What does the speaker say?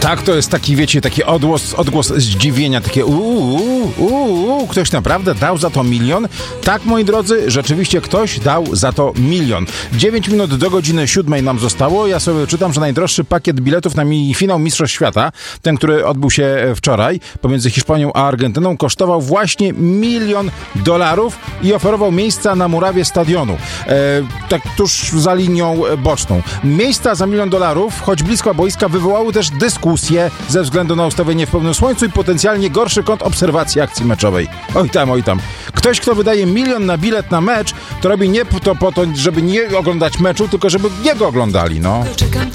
Tak, to jest taki, wiecie, taki odgłos zdziwienia, takie ktoś naprawdę dał za to 1 000 000? Tak, moi drodzy, rzeczywiście ktoś dał za to 1 000 000. 9 minut do godziny 7 nam zostało. Ja sobie czytam, że najdroższy pakiet biletów na finał Mistrzostw Świata, ten, który odbył się wczoraj pomiędzy Hiszpanią a Argentyną, kosztował właśnie $1 000 000 i oferował miejsca na murawie stadionu. Tak tuż za linią boczną. Miejsca za $1 000 000, choć blisko boiska, wywołały też dyskusje ze względu na ustawienie w pełnym słońcu i potencjalnie gorszy kąt obserwacji akcji meczowej. Oj tam. Ktoś, kto wydaje 1 000 000 na bilet na mecz, to robi nie po to, żeby nie oglądać meczu, tylko żeby jego oglądali, no. Czekam